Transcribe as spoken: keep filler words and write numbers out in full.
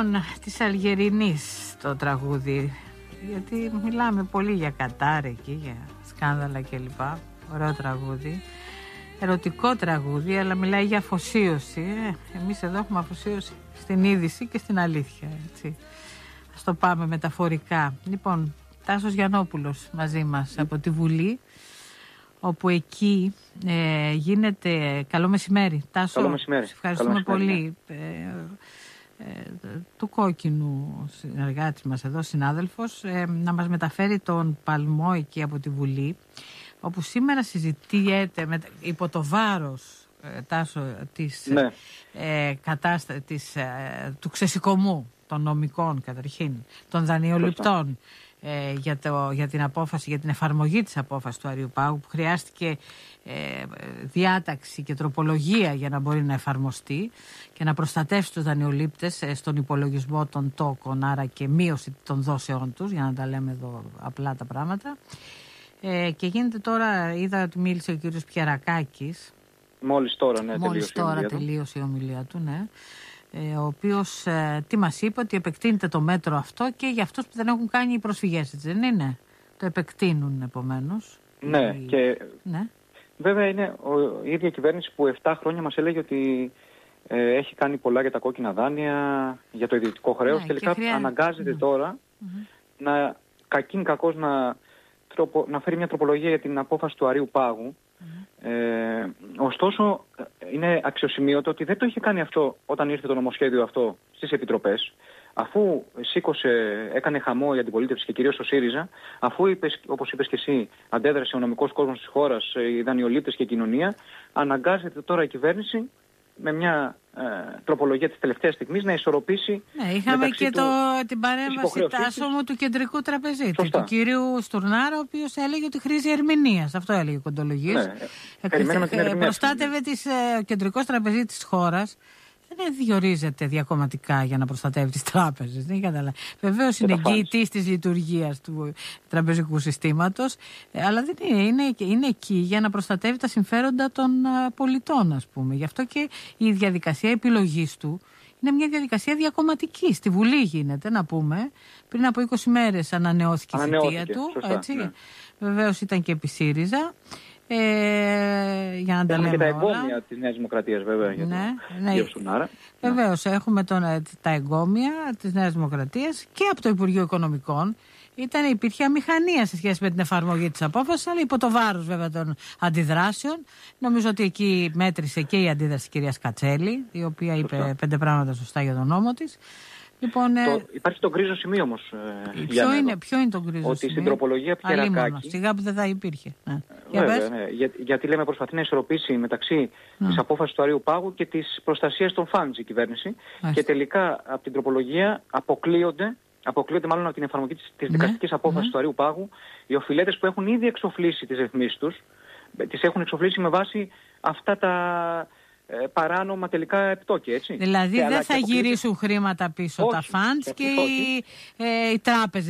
Λοιπόν, της Αλγερινής το τραγούδι, γιατί μιλάμε πολύ για Κατάρ εκεί, για σκάνδαλα κλπ. Ωραίο τραγούδι, ερωτικό τραγούδι, αλλά μιλάει για αφοσίωση. Ε, εμείς εδώ έχουμε αφοσίωση στην είδηση και στην αλήθεια, έτσι. Ας το πάμε μεταφορικά. Λοιπόν, Τάσος Γιαννόπουλος μαζί μας από τη Βουλή, όπου εκεί ε, γίνεται... Καλό μεσημέρι. Τάσο, Καλό μεσημέρι. Σε ευχαριστούμε Καλό πολύ. Ε, ε, του Κόκκινου συνεργάτης μας εδώ, συνάδελφος, ε, να μας μεταφέρει τον παλμό εκεί από τη Βουλή, όπου σήμερα συζητιέται με, υπό το βάρος ε, Τάσο, της, ναι. ε, κατάστα, της, ε, του ξεσηκωμού των νομικών καταρχήν, των δανειοληπτών, ε, για, το, για την απόφαση, για την εφαρμογή της απόφασης του Αριουπάγου, που χρειάστηκε ε, διάταξη και τροπολογία για να μπορεί να εφαρμοστεί και να προστατεύσει τους δανειολήπτες ε, στον υπολογισμό των τόκων, άρα και μείωση των δόσεών τους, για να τα λέμε εδώ απλά τα πράγματα. Ε, και γίνεται τώρα, είδα ότι μίλησε ο κύριος Πιερακάκης. Μόλις τώρα, ναι, Μόλις τελείωσε, τώρα η τελείωσε η ομιλία του, ναι. Ε, ο οποίος ε, τι μας είπε, ότι επεκτείνεται το μέτρο αυτό και για αυτούς που δεν έχουν κάνει οι προσφυγές, έτσι δεν είναι? Το επεκτείνουν επομένως. Ναι, η... και ναι. βέβαια είναι ο, η ίδια κυβέρνηση που επτά χρόνια μας έλεγε ότι ε, έχει κάνει πολλά για τα κόκκινα δάνεια, για το ιδιωτικό χρέος. Ναι, τελικά χρειά... αναγκάζεται ναι. τώρα mm-hmm. να κακήν κακώς να, τροπο, να φέρει μια τροπολογία για την απόφαση του Αρείου Πάγου. Mm-hmm. Ε, ωστόσο είναι αξιοσημείωτο ότι δεν το είχε κάνει αυτό όταν ήρθε το νομοσχέδιο αυτό στις επιτροπές, αφού σήκωσε, έκανε χαμό η αντιπολίτευση και κυρίως ο ΣΥΡΙΖΑ, αφού είπες, όπως είπες και εσύ, αντέδρασε ο νομικός κόσμος της χώρας, οι δανειολήπτες και η κοινωνία, αναγκάζεται τώρα η κυβέρνηση με μια ε, τροπολογία της τελευταίας στιγμής να ισορροπήσει. Ναι, είχαμε και του, το, την παρέμβαση Τάσο μου του κεντρικού τραπεζίτη, Σωστά. του κυρίου Στουρνάρα, ο οποίος έλεγε ότι χρήζει ερμηνείας. Αυτό έλεγε ο Κοντολογής. Ναι, ε, ε, προστάτευε τις, ε, ο κεντρικός τραπεζίτης της χώρας. Δεν διορίζεται διακομματικά για να προστατεύει τις τράπεζες. Βεβαίως είναι εγγυητής της λειτουργίας του τραπεζικού συστήματος, αλλά δεν είναι, είναι, είναι εκεί για να προστατεύει τα συμφέροντα των πολιτών, ας πούμε. Γι' αυτό και η διαδικασία επιλογής του είναι μια διαδικασία διακομματική. Στη Βουλή γίνεται, να πούμε. Πριν από είκοσι μέρες ανανεώθηκε η θητεία του. Σωστά, έτσι. Ναι. Βεβαίως ήταν και επί ΣΥΡΙΖΑ. Ε, για να τα λέμε και τα όλα. εγκόμια της Νέας Δημοκρατίας, βέβαια, για ναι, τον ναι. κύριο Στουρνάρα. Βεβαίως, ναι. έχουμε τον, τα εγκόμια της Νέας Δημοκρατίας και από το Υπουργείο Οικονομικών. Ήταν, υπήρχε αμηχανία σε σχέση με την εφαρμογή της απόφασης, αλλά υπό το βάρος βέβαια των αντιδράσεων. Νομίζω ότι εκεί μέτρησε και η αντίδραση της κυρίας Κατσέλη, η οποία είπε σωστά. πέντε πράγματα σωστά για τον νόμο της. Λοιπόν, το, υπάρχει το γκρίζο σημείο όμως. Ε, ποιο, είναι, ποιο είναι το γκρίζο ότι σημείο? Ότι στην τροπολογία Πιερακάκη. Σιγά που δεν θα υπήρχε. Ναι. Βέβαια, για ναι, για, γιατί λέμε προσπαθεί να ισορροπήσει μεταξύ mm. της απόφασης του Αρείου Πάγου και της προστασίας των φαντς η κυβέρνηση. Άς. Και τελικά από την τροπολογία αποκλείονται, αποκλείονται μάλλον από την εφαρμογή της, της ναι. δικαστικής απόφασης mm. του Αρείου Πάγου οι οφειλέτες που έχουν ήδη εξοφλήσει τις ρυθμίσεις τους, τις έχουν εξοφλήσει με βάση αυτά τα παράνομα τελικά επιτόκια, έτσι. Δηλαδή και δεν θα γυρίσουν χρήματα πίσω όχι, τα φαντς και οι, ε, οι τράπεζες.